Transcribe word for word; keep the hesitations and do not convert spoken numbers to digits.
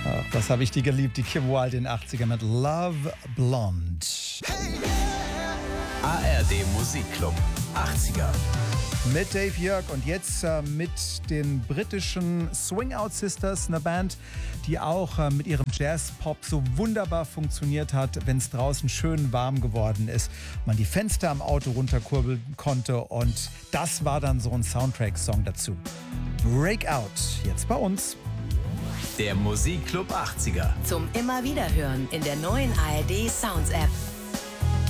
Ach, das habe ich die geliebt, die Kim Wilde in den achtzigern mit Love Blonde. A R D Musikclub achtziger. Mit Dave Jörg und jetzt äh, mit den britischen Swing Out Sisters, eine Band, die auch äh, mit ihrem Jazz-Pop so wunderbar funktioniert hat, wenn es draußen schön warm geworden ist, man die Fenster am Auto runterkurbeln konnte und das war dann so ein Soundtrack-Song dazu. Breakout, jetzt bei uns. Der Musikclub achtziger. Zum immer wieder hören in der neuen A R D Sounds App.